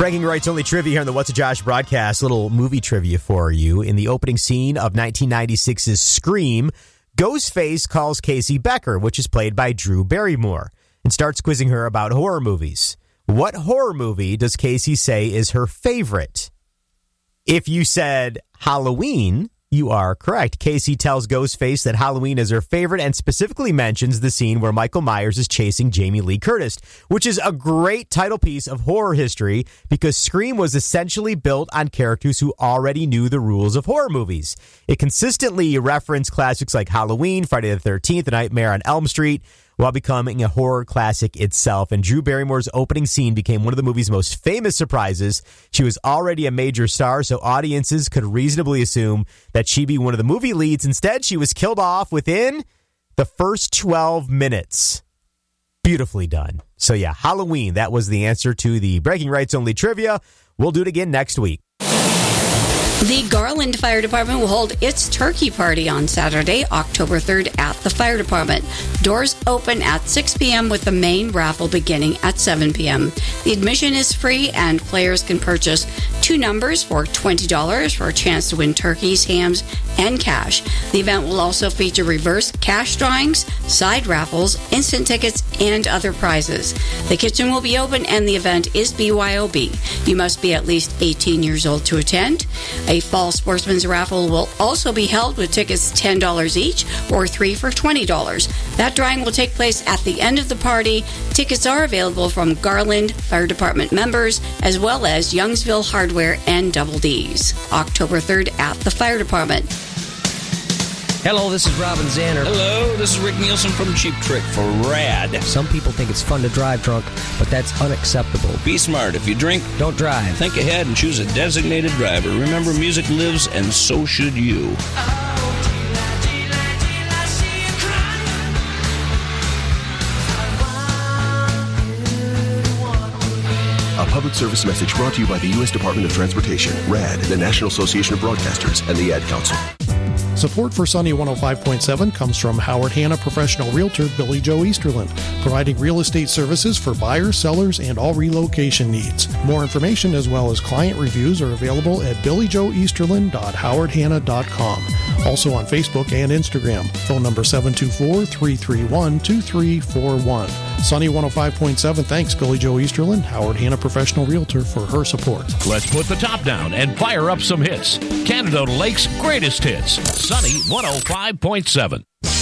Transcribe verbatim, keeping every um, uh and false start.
Bragging rights only trivia here on the What's a Josh broadcast. Little movie trivia for you. In the opening scene of nineteen ninety-six's Scream, Ghostface calls Casey Becker, which is played by Drew Barrymore, and starts quizzing her about horror movies. What horror movie does Casey say is her favorite? If you said Halloween, you are correct. Casey tells Ghostface that Halloween is her favorite and specifically mentions the scene where Michael Myers is chasing Jamie Lee Curtis, which is a great title piece of horror history because Scream was essentially built on characters who already knew the rules of horror movies. It consistently referenced classics like Halloween, Friday the thirteenth, The Nightmare on Elm Street, while becoming a horror classic itself. And Drew Barrymore's opening scene became one of the movie's most famous surprises. She was already a major star, so audiences could reasonably assume that she'd be one of the movie leads. Instead, she was killed off within the first twelve minutes. Beautifully done. So yeah, Halloween, that was the answer to the Bragging Rights Only trivia. We'll do it again next week. The Garland Fire Department will hold its turkey party on Saturday, October third at the Fire Department. Doors open at six p.m. with the main raffle beginning at seven p.m. The admission is free and players can purchase two numbers for twenty dollars for a chance to win turkeys, hams, and cash. The event will also feature reverse cash drawings, side raffles, instant tickets, and other prizes. The kitchen will be open and the event is B Y O B. You must be at least eighteen years old to attend. A fall sportsman's raffle will also be held with tickets ten dollars each or three for twenty dollars. That drawing will take place at the end of the party. Tickets are available from Garland Fire Department members as well as Youngsville Hardware and Double D's. October third at the Fire Department. Hello, this is Robin Zanner. Hello, this is Rick Nielsen from Cheap Trick for RAD. Some people think it's fun to drive drunk, but that's unacceptable. Be smart. If you drink, don't drive. Think ahead and choose a designated driver. Remember, music lives, and so should you. A public service message brought to you by the U S Department of Transportation, RAD, the National Association of Broadcasters, and the Ad Council. Support for Sunny one oh five point seven comes from Howard Hanna professional realtor Billy Joe Easterland, providing real estate services for buyers, sellers, and all relocation needs. More information as well as client reviews are available at billy joe easterland dot howard hanna dot com. Also on Facebook and Instagram. Phone number seven two four, three three one, two three four one. Sunny one oh five point seven thanks Billy Joe Easterland, Howard Hanna professional realtor, for her support. Let's put the top down and fire up some hits. Canada Lake's greatest hits. Sunny one oh five point seven.